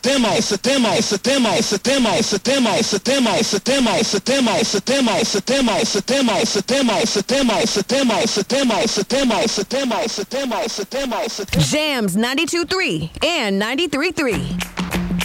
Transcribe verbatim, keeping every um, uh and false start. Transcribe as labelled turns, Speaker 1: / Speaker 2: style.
Speaker 1: demo, it's a demo, it's a demo, it's a demo, it's a demo, it's a demo, it's a demo, it's a demo, it's a demo, it's a demo, it's a demo, it's a demo, it's a demo, it's a demo, it's a demo, it's a demo, it's a demo, it's a demo, it's a demo, it's a demo.
Speaker 2: Jams ninety-two point three and ninety-three point three.